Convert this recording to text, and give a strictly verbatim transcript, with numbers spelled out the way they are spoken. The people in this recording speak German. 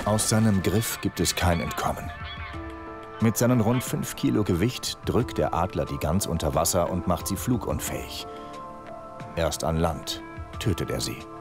Aus seinem Griff gibt es kein Entkommen. Mit seinen rund fünf Kilo Gewicht drückt der Adler die Gans unter Wasser und macht sie flugunfähig. Erst an Land tötet er sie.